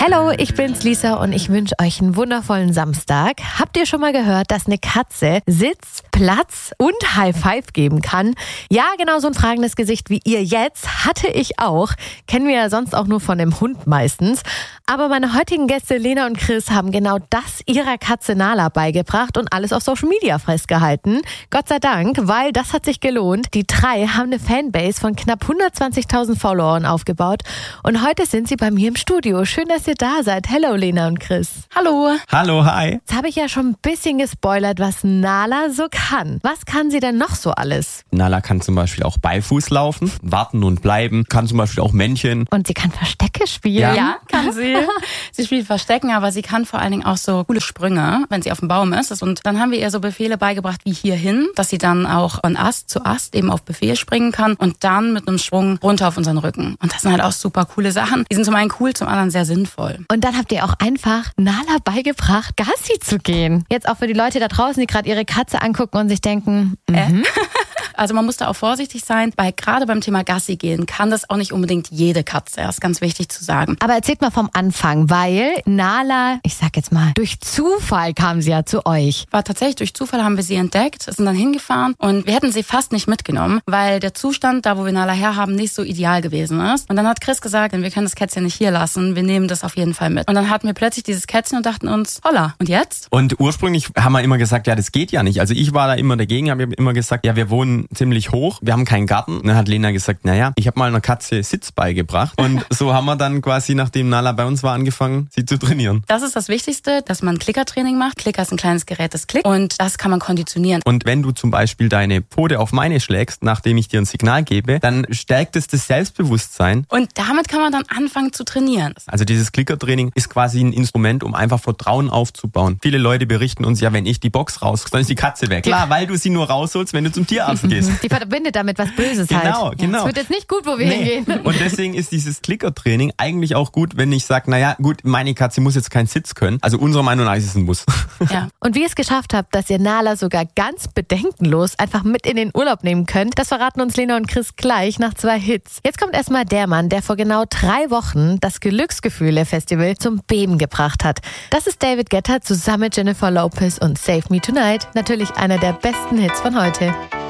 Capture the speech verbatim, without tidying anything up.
Hallo, ich bin's Lisa und ich wünsche euch einen wundervollen Samstag. Habt ihr schon mal gehört, dass eine Katze Sitz, Platz und High Five geben kann? Ja, genau so ein fragendes Gesicht wie ihr jetzt hatte ich auch. Kennen wir ja sonst auch nur von dem Hund meistens. Aber meine heutigen Gäste Lena und Chris haben genau das ihrer Katze Nala beigebracht und alles auf Social Media festgehalten. Gott sei Dank, weil das hat sich gelohnt. Die drei haben eine Fanbase von knapp hundertzwanzigtausend Followern aufgebaut und heute sind sie bei mir im Studio. Schön, dass ihr da seid. Hello Lena und Chris. Hallo. Hallo, hi. Jetzt habe ich ja schon ein bisschen gespoilert, was Nala so kann. Was kann sie denn noch so alles? Nala kann zum Beispiel auch Beifuß laufen, warten und bleiben, kann zum Beispiel auch Männchen. Und sie kann Verstecke spielen. Ja, ja kann sie. Sie spielt Verstecken, aber sie kann vor allen Dingen auch so coole Sprünge, wenn sie auf dem Baum ist. Und dann haben wir ihr so Befehle beigebracht wie hierhin, dass sie dann auch von Ast zu Ast eben auf Befehl springen kann und dann mit einem Schwung runter auf unseren Rücken. Und das sind halt auch super coole Sachen. Die sind zum einen cool, zum anderen sehr sinnvoll. Und dann habt ihr auch einfach Nala beigebracht, Gassi zu gehen. Jetzt auch für die Leute da draußen, die gerade ihre Katze angucken und sich denken, mhm. Also man muss da auch vorsichtig sein, weil gerade beim Thema Gassi gehen kann das auch nicht unbedingt jede Katze. Das ist ganz wichtig zu sagen. Aber erzählt mal vom Anfang, weil Nala, ich sag jetzt mal, durch Zufall kam sie ja zu euch. War tatsächlich durch Zufall haben wir sie entdeckt, sind dann hingefahren und wir hätten sie fast nicht mitgenommen, weil der Zustand, da wo wir Nala herhaben, nicht so ideal gewesen ist. Und dann hat Chris gesagt, wir können das Kätzchen nicht hier lassen, wir nehmen das auf jeden Fall mit. Und dann hatten wir plötzlich dieses Kätzchen und dachten uns, holla, und jetzt? Und ursprünglich haben wir immer gesagt, ja, das geht ja nicht. Also ich war da immer dagegen, habe immer gesagt, ja, wir wohnen ziemlich hoch, wir haben keinen Garten. Und dann hat Lena gesagt, naja, ich habe mal einer Katze Sitz beigebracht. Und so haben wir dann quasi, nachdem Nala bei uns war, angefangen, sie zu trainieren. Das ist das Wichtigste, dass man Klickertraining macht. Klicker ist ein kleines Gerät, das klickt und das kann man konditionieren. Und wenn du zum Beispiel deine Pfote auf meine schlägst, nachdem ich dir ein Signal gebe, dann stärkt es das Selbstbewusstsein. Und damit kann man dann anfangen zu trainieren. Also dieses Klickertraining ist quasi ein Instrument, um einfach Vertrauen aufzubauen. Viele Leute berichten uns ja, wenn ich die Box raus, dann ist die Katze weg. Klar, weil du sie nur rausholst, wenn du zum Tierarzt gehst. Die verbindet damit was Böses genau, halt. Genau, genau. Es wird jetzt nicht gut, wo wir nee. hingehen. Und deswegen ist dieses Klickertraining eigentlich auch gut, wenn ich sage, naja, gut, meine Katze muss jetzt keinen Sitz können. Also unserer Meinung nach ist es ein Muss. Ja. Und wie ihr es geschafft habt, dass ihr Nala sogar ganz bedenkenlos einfach mit in den Urlaub nehmen könnt, das verraten uns Lena und Chris gleich nach zwei Hits. Jetzt kommt erstmal der Mann, der vor genau drei Wochen das Glücksgefühle-Festival zum Beben gebracht hat. Das ist David Guetta zusammen mit Jennifer Lopez und Save Me Tonight. Natürlich einer der besten Hits von heute.